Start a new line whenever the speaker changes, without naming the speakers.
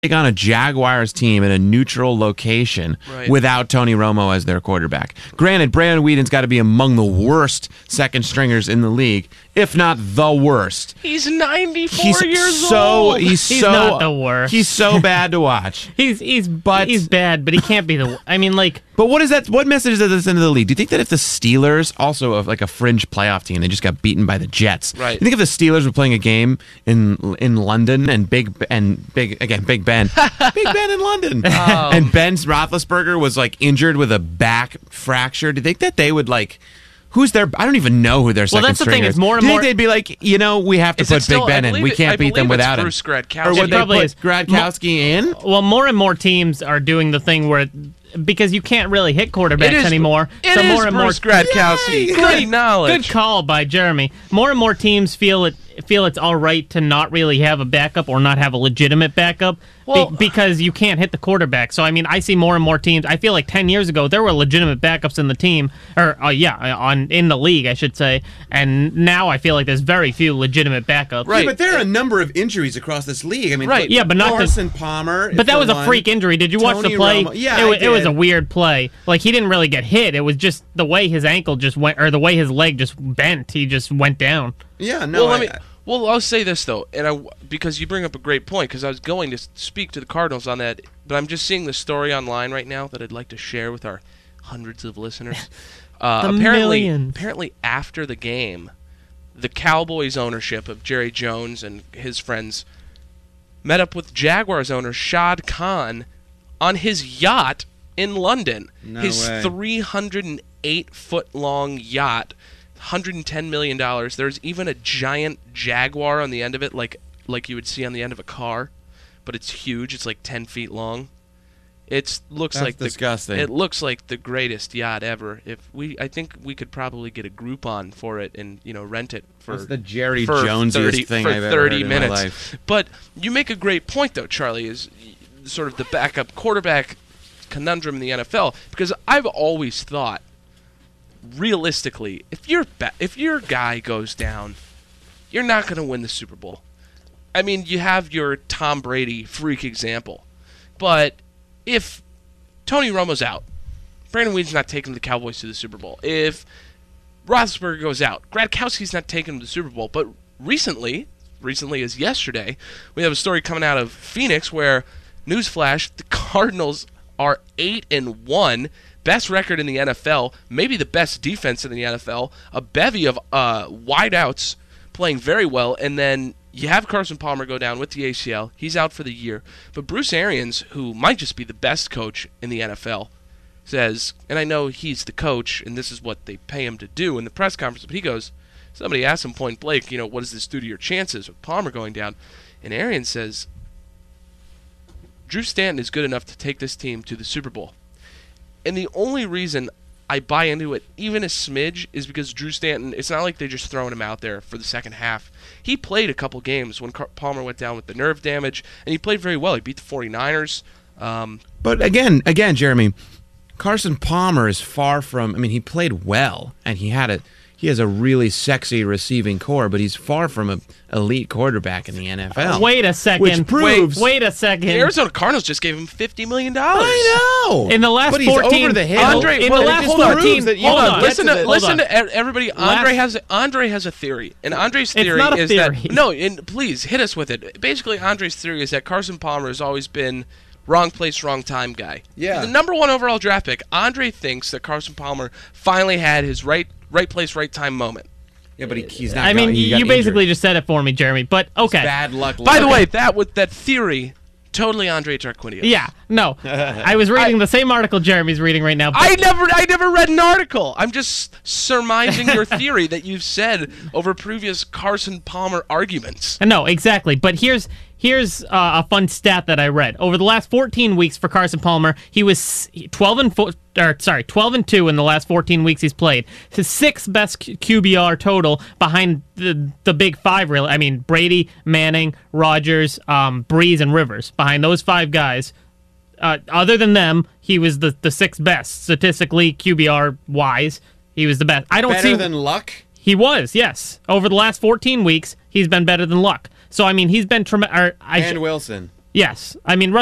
take on a Jaguars team at a neutral location without Tony Romo as their quarterback. Granted, Brandon Whedon's got to be among the worst second stringers in the league, if not the worst.
He's 94 years old.
He's
not the worst.
He's so bad to watch.
He's bad, but he can't be the. I mean, like.
But what is that? What message does this into the league? Do you think that if the Steelers, also of like a fringe playoff team, they just got beaten by the Jets?
Right.
You think if the Steelers were playing a game in London and Big Ben, Big Ben in London, and Ben Roethlisberger was like injured with a back fracture? Do you think that they would like? Who's their? I don't even know who their second stringer is.
Well, that's the thing. Is more and
Do you
more.
think they'd be like, we have to put Big Ben in. We can't beat them without him.
Bruce Gradkowski.
Or would they
probably
put
is.
Gradkowski in?
Well, more and more teams are doing the thing where. Because you can't really hit quarterbacks anymore.
It is
more and
Bruce Gradkowski. Great knowledge.
Good call by Jeremy. More and more teams feel it's all right to not really have a backup or not have a legitimate backup because you can't hit the quarterback. So, I mean, I see more and more teams. I feel like 10 years ago, there were legitimate backups in the team, or in the league, I should say. And now I feel like there's very few legitimate backups.
Right, but there are a number of injuries across this league. I mean,
yeah, but not
Carson Palmer.
But that was a freak injury. Did you watch the play?
Romo. Yeah,
it was a weird play. Like, he didn't really get hit. It was just the way his ankle just went, or the way his leg just bent. He just went down.
Yeah, no.
Well, I'll say this though, because you bring up a great point. Because I was going to speak to the Cardinals on that, but I'm just seeing the story online right now that I'd like to share with our hundreds of listeners. Apparently, after the game, the Cowboys ownership of Jerry Jones and his friends met up with Jaguars owner Shad Khan on his yacht in London. His 308-foot-long yacht. $110 million. There's even a giant Jaguar on the end of it, like you would see on the end of a car, but it's huge. It's like 10 feet long. That's
disgusting.
It looks like the greatest yacht ever. I think we could probably get a Groupon for it and rent it for.
That's the Jerry Jonesiest thing I've ever heard in my life.
But you make a great point though, Charlie, is sort of the backup quarterback conundrum in the NFL, because I've always thought, realistically, if your guy goes down, you're not going to win the Super Bowl. I mean, you have your Tom Brady freak example, but if Tony Romo's out, Brandon Whedon's not taking the Cowboys to the Super Bowl. If Roethlisberger goes out, Gradkowski's not taking them to the Super Bowl. But recently as yesterday, we have a story coming out of Phoenix where, newsflash, the Cardinals are 8-1. Best record in the NFL, maybe the best defense in the NFL, a bevy of wideouts playing very well, and then you have Carson Palmer go down with the ACL. He's out for the year. But Bruce Arians, who might just be the best coach in the NFL, says, and I know he's the coach, and this is what they pay him to do in the press conference, but he goes, somebody asked him point blank, what does this do to your chances with Palmer going down? And Arians says, Drew Stanton is good enough to take this team to the Super Bowl. And the only reason I buy into it, even a smidge, is because Drew Stanton, it's not like they're just throwing him out there for the second half. He played a couple games when Palmer went down with the nerve damage, and he played very well. He beat the 49ers.
But again, Jeremy, Carson Palmer is far from, he played well, and he has a really sexy receiving core, but he's far from an elite quarterback in the NFL.
Wait a second.
Which proves...
Wait a second.
The Arizona Cardinals just gave him $50 million.
I know.
In the last 14...
But he's over the hill.
Andre,
in the last 14...
Hold on. Listen to everybody. Andre has a theory. And Andre's theory is that... No, please, hit us with it. Basically, Andre's theory is that Carson Palmer has always been wrong place, wrong time guy.
Yeah.
The number 1 overall draft pick. Andre thinks that Carson Palmer finally had his right place, right time moment.
Yeah, but he's not.
You basically just said it for me, Jeremy. But okay.
It's bad luck.
By the way, that theory, totally Andre Tarquinio.
Yeah, no. I was reading the same article Jeremy's reading right now.
I never read an article. I'm just surmising your theory that you've said over previous Carson Palmer arguments.
No, exactly. But here's a fun stat that I read. Over the last 14 weeks for Carson Palmer, he was 12-2 in the last 14 weeks he's played. His 6th best QBR total behind the big 5, really. Brady, Manning, Rodgers, Breeze, and Rivers. Behind those 5 guys, other than them, he was the 6th best statistically, QBR wise. He was the best.
Better than Luck?
He was, yes. Over the last 14 weeks, he's been better than Luck. So, he's been tremendous.
And Wilson.
Yes. I mean,